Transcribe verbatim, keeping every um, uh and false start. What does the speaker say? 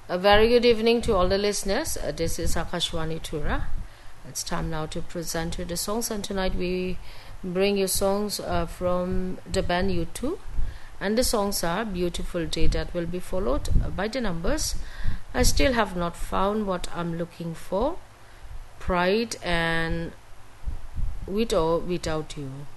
A very good evening to all the listeners. Uh, this is Akashwani Tura. It's time now to present you the songs, and tonight we bring you songs uh, from the band U two, and the songs are Beautiful Day, that will be followed by the numbers I Still Have Not Found What I'm Looking For, Pride, and With or Without You.